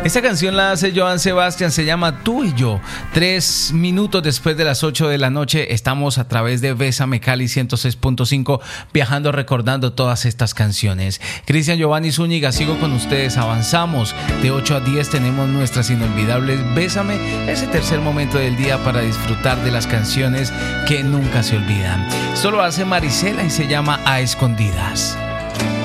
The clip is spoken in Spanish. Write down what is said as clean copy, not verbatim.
Esta canción la hace Joan Sebastián, se llama Tú y Yo. 3 minutos después de las 8 de la noche estamos a través de Bésame Cali 106.5 viajando, recordando todas estas canciones. Cristian Giovanni Zúñiga, sigo con ustedes, avanzamos. De 8 a 10 tenemos nuestras inolvidables Bésame, ese tercer momento del día para disfrutar de las canciones que nunca se olvidan. Esto lo hace Marisela y se llama A Escondidas.